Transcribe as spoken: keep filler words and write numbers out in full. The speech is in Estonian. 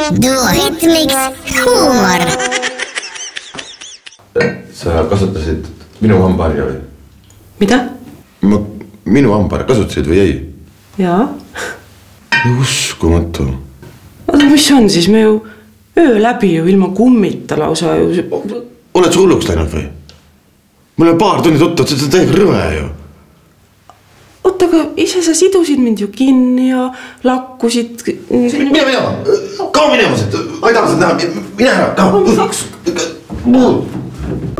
duoritmiks huumor. Sa kasutasid minu hambaharja või? Mida? Ma, minu hambaharja kasutasid või ei? Jaa. Uskumatu. Aga mis on siis? Me ju öö läbi ju ilma kummita lausa ju... Oled sa hulluks läinud või? Mul on paar tunni tuttu, et see on täiega rõve ju. Oot, aga ise sa sidusid mind ju kinni ja lakkusid... Mine minema! Kao minema siit! Ma ei taha seda näha! Mine ära! Kao!